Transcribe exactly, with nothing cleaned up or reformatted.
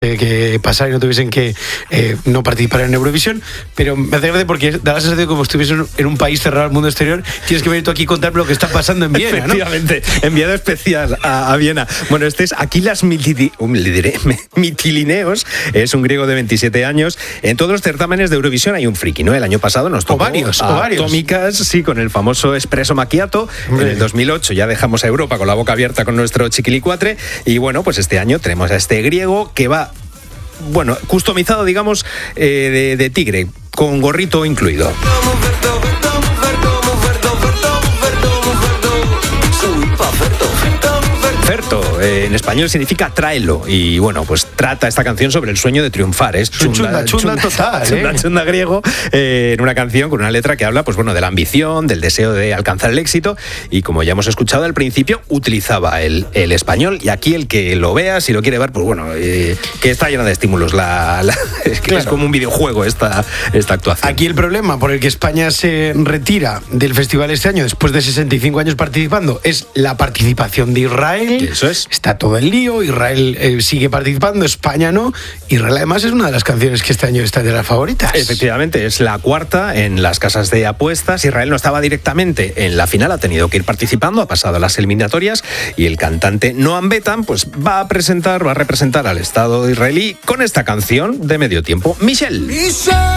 que pasara y no tuviesen que eh, no participar en Eurovisión, pero me hace gracia porque da la sensación de como estuviese en un país cerrado al mundo exterior. Tienes que venir tú aquí y contarme lo que está pasando en Viena, ¿no? Efectivamente, enviado especial a, a Viena. Bueno, este es Aquilas Mitili, um, le diré, Mitilineos, es un griego de veintisiete años. En todos los certámenes de Eurovisión hay un friki, ¿no? El año pasado nos tocó o varios, a o varios. Atómicas, sí, con el famoso Espresso Macchiato. En el dos mil ocho ya dejamos a Europa con la boca abierta con nuestro chiquilicuatre. Y bueno, pues este año tenemos a este griego que va, bueno, customizado, digamos, eh, de, de tigre, con gorrito incluido. Ferto, eh, en español significa tráelo. Y bueno, pues trata esta canción sobre el sueño de triunfar. Es chunda, chunda, chunda total, ¿eh? Chunda, chunda griego, eh, en una canción con una letra que habla, pues bueno, de la ambición, del deseo de alcanzar el éxito. Y como ya hemos escuchado al principio, utilizaba el, el español. Y aquí el que lo vea, si lo quiere ver, pues bueno, eh, que está llena de estímulos. La, la, es, que claro. Es como un videojuego esta, esta actuación. Aquí el problema por el que España se retira del festival este año, después de sesenta y cinco años participando, es la participación de Israel. Eso es. Está todo el lío, Israel eh, sigue participando, España no. Israel además es una de las canciones que este año está de las favoritas. Efectivamente, es la cuarta en las casas de apuestas. Israel no estaba directamente en la final, ha tenido que ir participando, ha pasado a las eliminatorias y el cantante Noam Betan pues va a presentar, va a representar al Estado israelí con esta canción de medio tiempo, Michelle.